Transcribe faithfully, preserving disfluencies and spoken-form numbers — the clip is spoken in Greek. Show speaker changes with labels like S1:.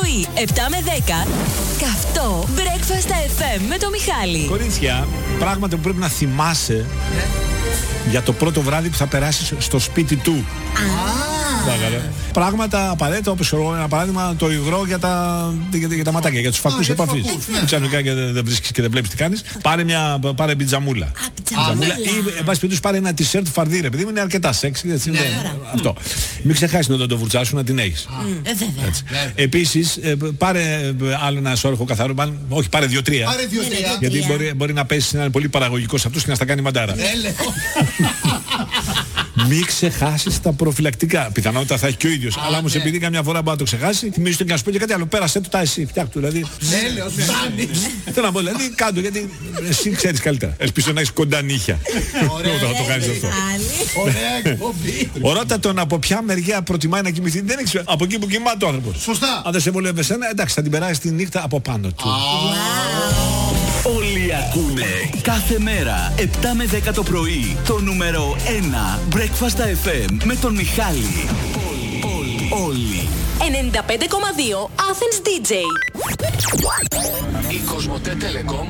S1: πρωί, επτά με δέκα, καυτό Breakfast εφ εμ με το Μιχάλη.
S2: Κορίτσια, πράγματα που πρέπει να θυμάσαι για το πρώτο βράδυ που θα περάσεις στο σπίτι του. Πράγματα απαραίτητα, όπως ένα παράδειγμα το υγρό για τα, για, για τα ματάκια, για τους φακούς επαφής. Δεν ξαφνικά και δεν βρίσκεις και δεν βλέπεις τι κάνεις. Πάρε μια πάρε πιτζαμούλα. Πιτζαμούλα ή εν πάση περιπτώσει πάρε ένα τισέρτ φαρδί, επειδή είναι αρκετά σεξ. Αυτό. Μην ξεχάσεις να το βουρτσά σου να την έχεις. Επίσης, πάρε άλλο ένα σόρχο καθαρό, όχι πάρε δύο-τρία. Γιατί μπορεί να πέσεις να είναι πολύ παραγωγικός αυτός και να στα κάνει μαντάρα. Μην ξεχάσεις τα προφυλακτικά. Πιθανότητα θα έχει και ο ίδιος. Αλλά όμως επειδή καμιά φορά μπορεί να το ξεχάσει, θυμίζεις τον και να σου πει και κάτι άλλο. Πέρασε το τα εσύ. Φτιάκτου δηλαδή.
S3: Ναι, λέω,
S2: θέλω να πω, δηλαδή κάτω γιατί εσύ ξέρεις καλύτερα. Ελπίζω να έχεις κοντά νύχια. Ωραία, θα το κάνεις αυτό.
S3: Ωραία εκπομπή.
S2: Ρώτα τον από ποια μεριά προτιμάει να κοιμηθεί. Δεν έχεις από εκεί που κοιμάται ο άνθρωπος.
S3: Σωστά.
S2: Αν δεν σε βολεύει εσένα, εντάξει, θα την περάσει τη νύχτα από πάνω του.
S4: Όλοι ακούνε κάθε μέρα επτά με δέκα το πρωί το νούμερο ένα Breakfast εφ εμ με τον Μιχάλη. Όλοι, όλοι.
S1: ενενήντα πέντε κόμμα δύο Athens ντι τζέι.
S5: Η Κοσμοτέ Telecom